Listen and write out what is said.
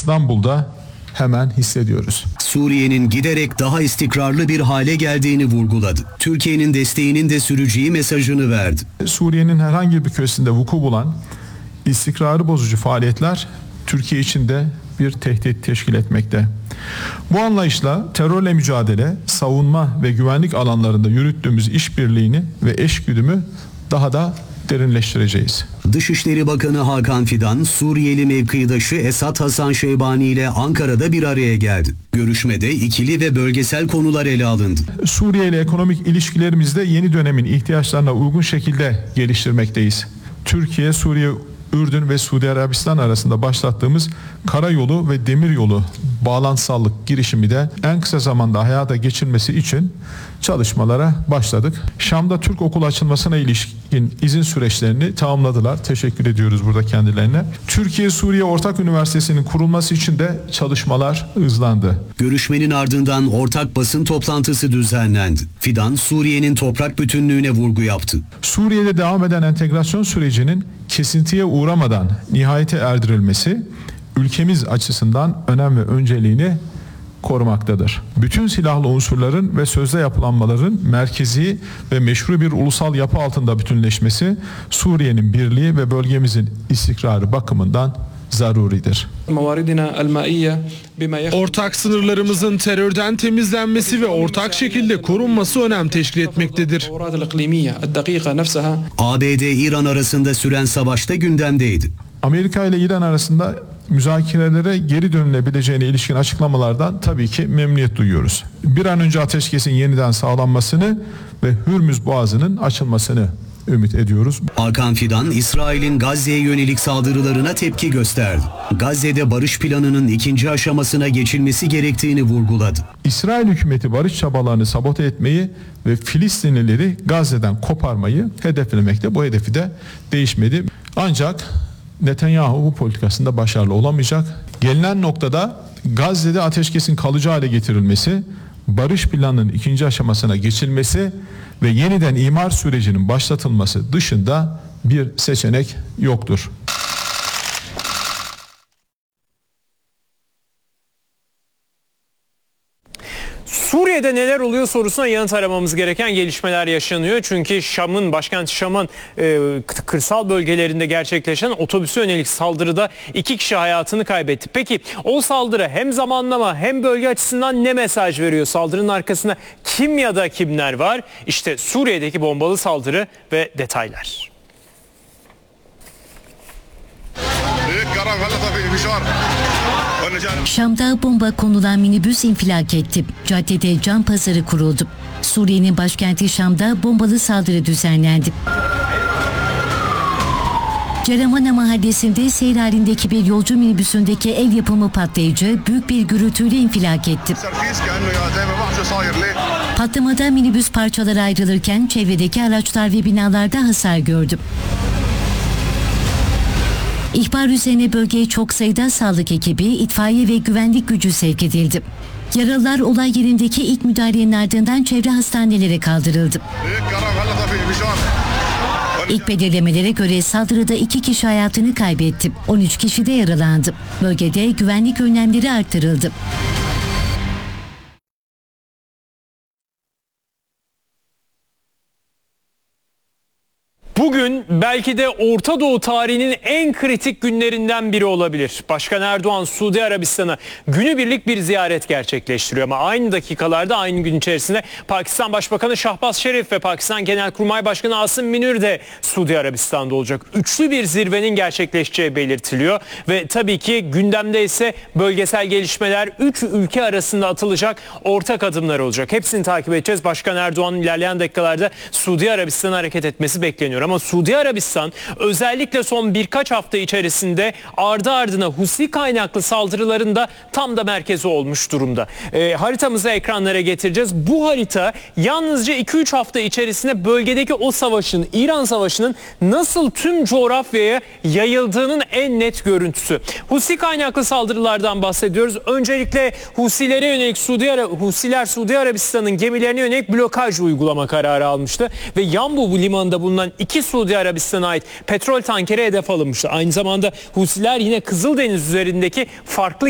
İstanbul'da hemen hissediyoruz. Suriye'nin giderek daha istikrarlı bir hale geldiğini vurguladı. Türkiye'nin desteğinin de süreceği mesajını verdi. Suriye'nin herhangi bir köşesinde vuku bulan istikrarı bozucu faaliyetler Türkiye için de bir tehdit teşkil etmekte. Bu anlayışla terörle mücadele, savunma ve güvenlik alanlarında yürüttüğümüz işbirliğini ve eşgüdümü daha da derinleştireceğiz. Dışişleri Bakanı Hakan Fidan, Suriyeli mevkidaşı Esat Hasan Şeybani ile Ankara'da bir araya geldi. Görüşmede ikili ve bölgesel konular ele alındı. Suriye ile ekonomik ilişkilerimizde yeni dönemin ihtiyaçlarına uygun şekilde geliştirmekteyiz. Türkiye, Suriye, Ürdün ve Suudi Arabistan arasında başlattığımız karayolu ve demiryolu bağlantısallık girişimi de en kısa zamanda hayata geçirilmesi için çalışmalara başladık. Şam'da Türk okulu açılmasına ilişkin izin süreçlerini tamamladılar. Teşekkür ediyoruz burada kendilerine. Türkiye-Suriye Ortak Üniversitesi'nin kurulması için de çalışmalar hızlandı. Görüşmenin ardından ortak basın toplantısı düzenlendi. Fidan, Suriye'nin toprak bütünlüğüne vurgu yaptı. Suriye'de devam eden entegrasyon sürecinin kesintiye uğramadan nihayete erdirilmesi ülkemiz açısından önem ve önceliğini korumaktadır. Bütün silahlı unsurların ve sözde yapılanmaların merkezi ve meşru bir ulusal yapı altında bütünleşmesi Suriye'nin birliği ve bölgemizin istikrarı bakımından zaruridir. Ortak sınırlarımızın terörden temizlenmesi ve ortak şekilde korunması önem teşkil etmektedir. ABD-İran arasında süren savaşta gündemdeydi. Amerika ile İran arasında müzakerelere geri dönülebileceğine ilişkin açıklamalardan tabii ki memnuniyet duyuyoruz. Bir an önce ateşkesin yeniden sağlanmasını ve Hürmüz Boğazı'nın açılmasını ümit ediyoruz. Hakan Fidan, İsrail'in Gazze'ye yönelik saldırılarına tepki gösterdi. Gazze'de barış planının ikinci aşamasına geçilmesi gerektiğini vurguladı. İsrail hükümeti barış çabalarını sabote etmeyi ve Filistinlileri Gazze'den koparmayı hedeflemekte. Bu hedefi de değişmedi. Ancak Netanyahu bu politikasında başarılı olamayacak. Gelinen noktada Gazze'de ateşkesin kalıcı hale getirilmesi, barış planının ikinci aşamasına geçilmesi ve yeniden imar sürecinin başlatılması dışında bir seçenek yoktur. Suriye'de neler oluyor sorusuna yanıt aramamız gereken gelişmeler yaşanıyor. Çünkü başkenti Şam'ın kırsal bölgelerinde gerçekleşen otobüse yönelik saldırıda 2 kişi hayatını kaybetti. Peki o saldırı hem zamanlama hem bölge açısından ne mesaj veriyor? Saldırının arkasında kim ya da kimler var? İşte Suriye'deki bombalı saldırı ve detaylar. Şam'da bomba konulan minibüs infilak etti. Caddede can pazarı kuruldu. Suriye'nin başkenti Şam'da bombalı saldırı düzenlendi. Ceramana mahallesinde seyir halindeki bir yolcu minibüsündeki el yapımı patlayıcı büyük bir gürültüyle infilak etti. Patlamada minibüs parçalara ayrılırken çevredeki araçlar ve binalarda hasar gördü. İhbar üzerine bölgeye çok sayıda sağlık ekibi, itfaiye ve güvenlik gücü sevk edildi. Yaralılar olay yerindeki ilk müdahalenin ardından çevre hastanelere kaldırıldı. İlk belirlemelere göre saldırıda 2 kişi hayatını kaybetti. 13 kişi de yaralandı. Bölgede güvenlik önlemleri artırıldı. Bugün belki de Orta Doğu tarihinin en kritik günlerinden biri olabilir. Başkan Erdoğan Suudi Arabistan'a günübirlik bir ziyaret gerçekleştiriyor ama aynı dakikalarda aynı gün içerisinde Pakistan Başbakanı Şahbaz Şerif ve Pakistan Genelkurmay Başkanı Asım Münir de Suudi Arabistan'da olacak. Üçlü bir zirvenin gerçekleşeceği belirtiliyor ve tabii ki gündemde ise bölgesel gelişmeler, 3 ülke arasında atılacak ortak adımlar olacak. Hepsini takip edeceğiz. Başkan Erdoğan'ın ilerleyen dakikalarda Suudi Arabistan'a hareket etmesi bekleniyor. Ama Suudi Arabistan özellikle son birkaç hafta içerisinde ardı ardına Husi kaynaklı saldırılarında tam da merkezi olmuş durumda. Haritamızı ekranlara getireceğiz. Bu harita yalnızca 2-3 hafta içerisinde bölgedeki o savaşın, İran Savaşı'nın nasıl tüm coğrafyaya yayıldığının en net görüntüsü. Husi kaynaklı saldırılardan bahsediyoruz. Öncelikle Husilere yönelik Husiler Suudi Arabistan'ın gemilerine yönelik blokaj uygulama kararı almıştı ve Yanbu limanında bulunan 2 Suudi Arabistan'a ait petrol tankeri hedef alınmıştı. Aynı zamanda Husiler yine Kızıldeniz üzerindeki farklı